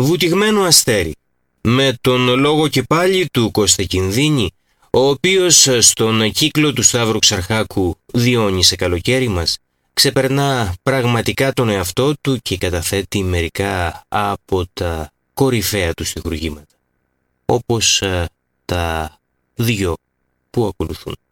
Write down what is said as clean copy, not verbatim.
Βουτυγμένο αστέρι, με τον λόγο και πάλι του Κώστα Κινδύνη, ο οποίος στον κύκλο του Σταύρου Ξαρχάκου «Διόνυσε καλοκαίρι μας» ξεπερνά πραγματικά τον εαυτό του και καταθέτει μερικά από τα κορυφαία του στιχουργήματα, όπως τα δύο που ακολουθούν.